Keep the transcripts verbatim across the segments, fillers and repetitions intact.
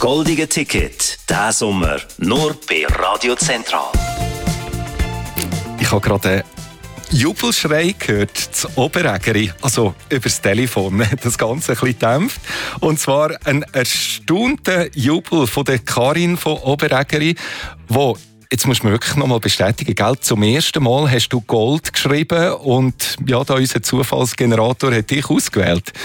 goldige Ticket. Diesen Sommer nur bei Radio Zentral. Ich habe gerade einen Jubelschrei gehört, zu Oberägeri, also übers Telefon, das Ganze ein bisschen gedämpft. Und zwar ein erstaunter Jubel von der Karin von Oberägeri, wo, jetzt musst du mir wirklich noch mal bestätigen, gell? Zum ersten Mal hast du Gold geschrieben und ja, da unser Zufallsgenerator hat dich ausgewählt.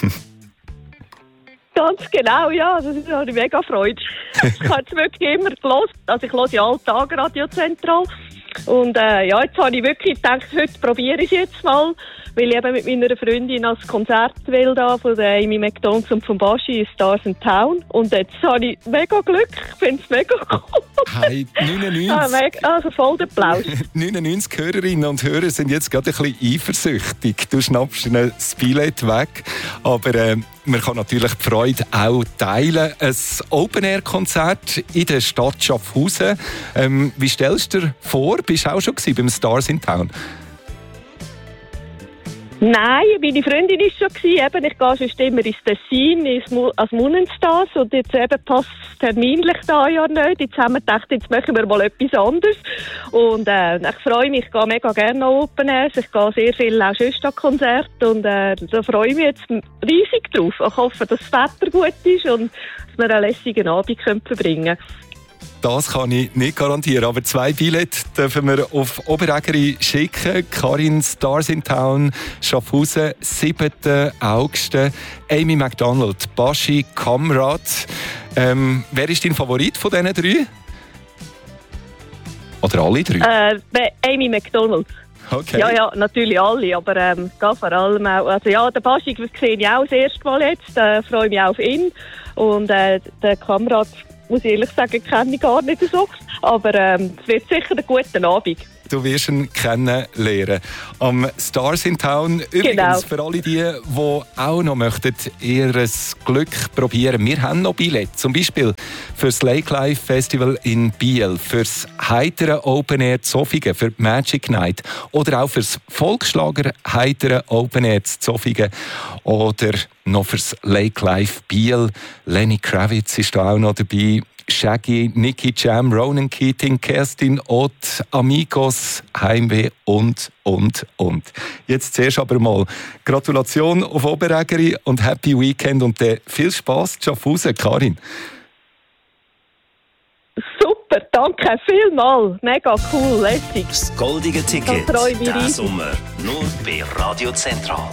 Ganz genau, ja, das ist eine mega Freude. Ich habe es wirklich immer gehört, also ich höre ja alle Tage Radio Zentral. Und äh, ja, jetzt habe ich wirklich gedacht, heute probiere ich es jetzt mal, weil ich eben mit meiner Freundin als Konzert will da von der Amy Macdonald und von Baschi in Stars in Town. Und jetzt habe ich mega Glück, ich finde es mega cool. Hey, neunundneunzig. Ah, mega, also voll der Applaus. neunundneunzig Hörerinnen und Hörer sind jetzt gerade ein bisschen eifersüchtig. Du schnappst ihnen das Billett weg, aber äh, man kann natürlich die Freude auch teilen. Ein Open-Air-Konzert in der Stadt Schaffhausen. Ähm, wie stellst du dir vor? Bist du auch schon beim Stars in Town? Nein, meine Freundin war schon gewesen. Eben, ich gehe sonst immer ins Tessin, ins Mu- als Munenstars. Und jetzt eben passt es terminlich da ja nicht. Jetzt haben wir gedacht, jetzt machen wir mal etwas anderes. Und äh, ich freue mich, ich gehe mega gerne an Open Airs. Ich gehe sehr viel auch sonst an Konzerte. Und äh, da freue ich mich jetzt riesig drauf. Ich hoffe, dass das Wetter gut ist und dass wir einen lässigen Abend verbringen können. Das kann ich nicht garantieren, aber zwei Billette dürfen wir auf Oberägeri schicken. Karin, Stars in Town, Schaffhausen, siebten August. Amy Macdonald, Baschi, Kamrat. Ähm, wer ist dein Favorit von diesen drei? Oder alle drei? Äh, Amy Macdonald. Okay. Ja, ja, natürlich alle, aber ähm, vor allem auch, also ja, den Baschi sehe ich auch das erste Mal jetzt, äh, freue mich auch auf ihn. Und äh, der Kamrat, muss ich ehrlich sagen, kenne ich gar nicht so. Aber ähm, es wird sicher ein guter Abend. Du wirst ihn kennenlernen. Am Stars in Town. Übrigens, genau. Für alle die, die auch noch möchten, ihr Glück probieren. Wir haben noch Billette. Zum Beispiel für das Lake Life Festival in Biel, für das heitere Open Air Zofingen, für die Magic Night oder auch für das Volksschlager heitere Open Air Zofingen oder noch für das Lake Life Biel. Lenny Kravitz ist da auch noch dabei. Shaggy, Nicky Jam, Ronan Keating, Kerstin Ott, Amigos, Heimweh und, und, und. Jetzt zuerst aber mal Gratulation auf Oberägeri und Happy Weekend und äh, viel Spass in Schaffhausen, Karin. Super, danke vielmals. Mega cool, lässig. Das goldige Ticket. Diesen Sommer nur bei Radio Zentral.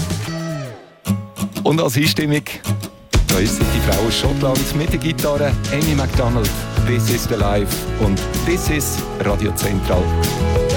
Und als Einstimmung, da ist die Frau aus Schottland mit der Gitarre, Amy Macdonald. This is the Life und this is Radio Zentral.